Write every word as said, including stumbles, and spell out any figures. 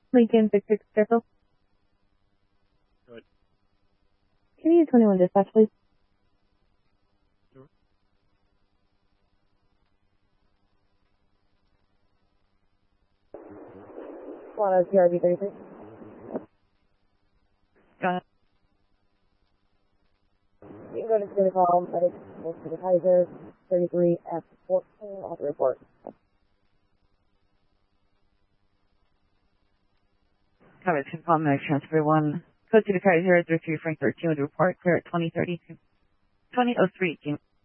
Lincoln six six Circle. Good. Can you use twenty-one dispatch, please? Sure. Solano P R V thirty-three. Got it. You can go to the call, but it's close to the Kaiser thirty-three F fourteen auto report. Covered. Can call me transfer one. Code to the car zero three three Frank thirteen with report clear at twenty thirty twenty oh three.